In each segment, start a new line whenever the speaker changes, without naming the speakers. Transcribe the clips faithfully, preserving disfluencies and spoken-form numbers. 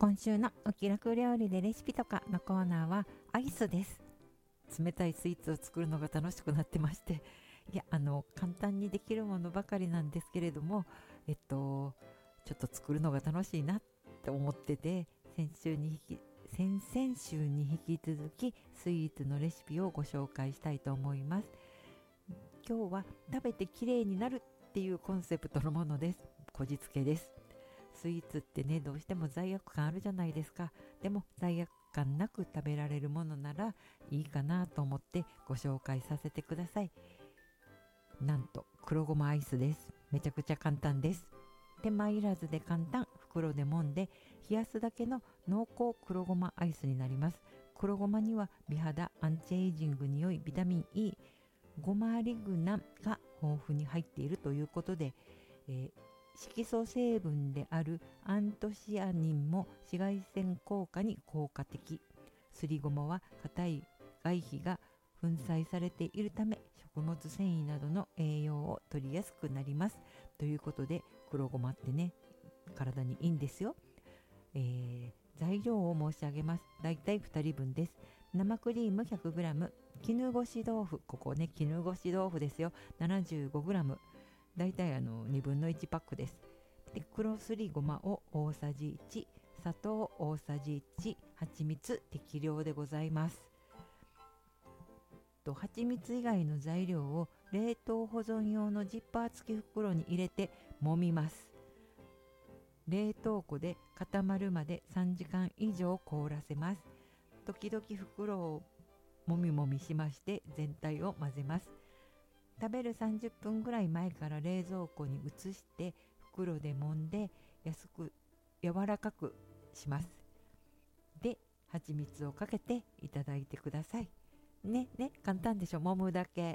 今週のお気楽料理でレシピとかのコーナーはアイスです。冷たいスイーツを作るのが楽しくなってまして、いやあの簡単にできるものばかりなんですけれども、えっとちょっと作るのが楽しいなって思ってて、先週に引き先々週に引き続きスイーツのレシピをご紹介したいと思います。今日は食べてきれいになるっていうコンセプトのものです。こじつけです。スイーツってね、どうしても罪悪感あるじゃないですか。でも罪悪感なく食べられるものならいいかなと思ってご紹介させてください。なんと黒ごまアイスです。めちゃくちゃ簡単です。手間いらずで簡単、袋で揉んで冷やすだけの濃厚黒ごまアイスになります。黒ごまには美肌、アンチエイジングに良いビタミン E、ゴマリグナンが豊富に入っているということで、えー色素成分であるアントシアニンも紫外線効果に効果的。すりごまは硬い外皮が粉砕されているため、食物繊維などの栄養を取りやすくなります。ということで黒ごまってね、体にいいんですよ。えー、材料を申し上げます。だいたいふたりぶんです。生クリーム ひゃくグラム、 絹ごし豆腐、ここね絹ごし豆腐ですよ、 ななじゅうごグラム、だいたいあのにぶんのいちパックです。で黒すりごまを大さじいち、砂糖大さじいち、蜂蜜適量でございます。と蜂蜜以外の材料を冷凍保存用のジッパー付き袋に入れて揉みます。冷凍庫で固まるまでさんじかん以上凍らせます。時々袋をもみもみしまして全体を混ぜます。食べるさんじゅっぷんぐらい前から冷蔵庫に移して袋で揉んで安く柔らかくします。で蜂蜜をかけていただいてくださいね。ね簡単でしょ、揉むだけ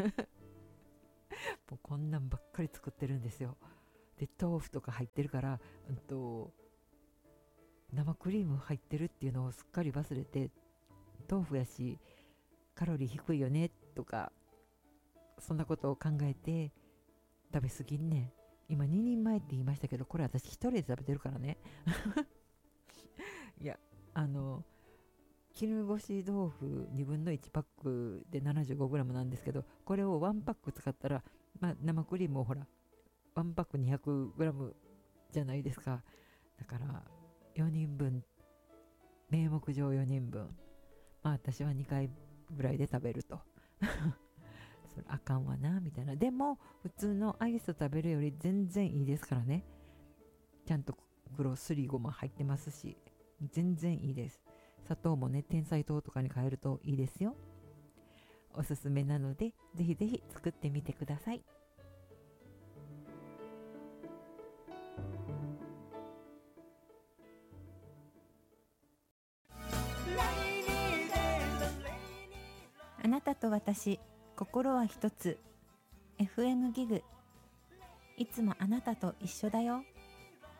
もうこんなんばっかり作ってるんですよ。で豆腐とか入ってるから、うんと生クリーム入ってるっていうのをすっかり忘れて、豆腐やしカロリー低いよねとか、そんなことを考えて食べ過ぎんねん。今ににんまえって言いましたけど、これ私一人で食べてるからねいやあの絹ごし豆腐にぶんのいちパックで ななじゅうごグラム なんですけど、これをワンパック使ったら、まあ、生クリームをほらワンパック にひゃくグラム じゃないですか。だからよにんぶん、名目上よにんぶん、まあ私はにかいぐらいで食べるとそれあかんわなみたいな。でも普通のアイス食べるより全然いいですからね。ちゃんと黒すりごま入ってますし全然いいです。砂糖もね天才糖とかに変えるといいですよ。おすすめなのでぜひぜひ作ってみてください。あなたと私、心は一つ。 エフエム ギグ、いつもあなたと一緒だよ。